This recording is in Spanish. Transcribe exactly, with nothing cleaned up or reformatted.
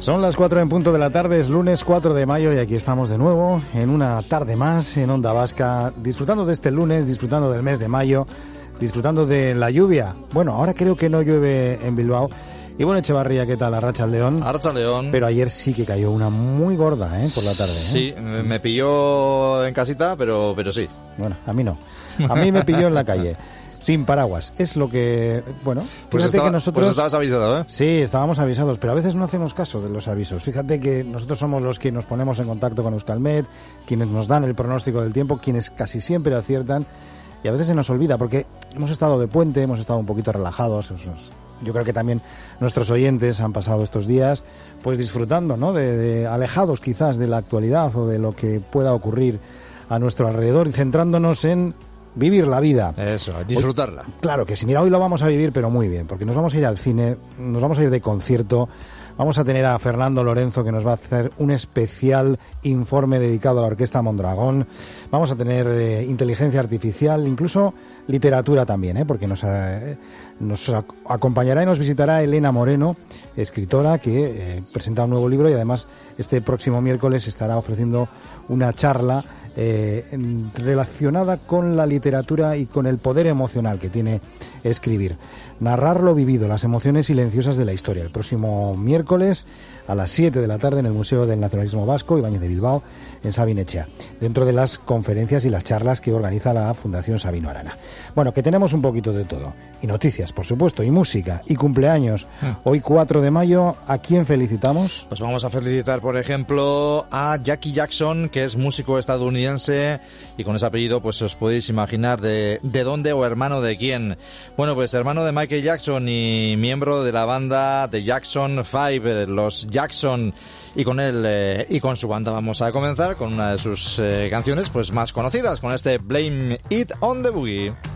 Son las cuatro en punto de la tarde, es lunes cuatro de mayo y aquí estamos de nuevo en una tarde más en Onda Vasca, disfrutando de este lunes, disfrutando del mes de mayo, disfrutando de la lluvia. Bueno, ahora creo que no llueve en Bilbao. Y bueno, Echevarría, ¿qué tal? Arratsaldeon. Arratsaldeon. Pero ayer sí que cayó una muy gorda, ¿eh? Por la tarde, ¿eh? Sí, me pilló en casita, pero, pero sí. Bueno, a mí no. A mí me pilló en la calle. Sin paraguas. Es lo que... Bueno, fíjate pues estaba, que nosotros... Pues estabas avisado, ¿eh? Sí, estábamos avisados, pero a veces no hacemos caso de los avisos. Fíjate que nosotros somos los que nos ponemos en contacto con Euskalmet, quienes nos dan el pronóstico del tiempo, quienes casi siempre aciertan, y a veces se nos olvida, porque hemos estado de puente, hemos estado un poquito relajados. Yo creo que también nuestros oyentes han pasado estos días pues disfrutando, ¿no? De, de alejados quizás de la actualidad o de lo que pueda ocurrir a nuestro alrededor y centrándonos en vivir la vida. Eso, disfrutarla. Hoy, claro que sí, mira, hoy lo vamos a vivir, pero muy bien, porque nos vamos a ir al cine, nos vamos a ir de concierto, vamos a tener a Fernando Lorenzo que nos va a hacer un especial informe dedicado a la Orquesta Mondragón, vamos a tener eh, inteligencia artificial, incluso literatura también, ¿eh? Porque nos, eh, nos acompañará y nos visitará Elena Moreno, escritora que eh, presenta un nuevo libro y además este próximo miércoles estará ofreciendo una charla Eh, en, relacionada con la literatura y con el poder emocional que tiene escribir. Narrar lo vivido, las emociones silenciosas de la historia. El próximo miércoles a las siete de la tarde en el Museo del Nacionalismo Vasco, Ibáñez de Bilbao, en Sabinetxea, dentro de las conferencias y las charlas que organiza la Fundación Sabino Arana. Bueno, que tenemos un poquito de todo. Y noticias, por supuesto, y música, y cumpleaños. Hoy cuatro de mayo, ¿a quién felicitamos? Pues vamos a felicitar, por ejemplo, a Jackie Jackson, que es músico estadounidense, y con ese apellido pues os podéis imaginar de, de dónde o hermano de quién. Bueno, pues hermano de Michael Jackson y miembro de la banda de Jackson Five, los Jackson, y con él eh, y con su banda vamos a comenzar con una de sus eh, canciones pues más conocidas, con este Blame It on the Boogie.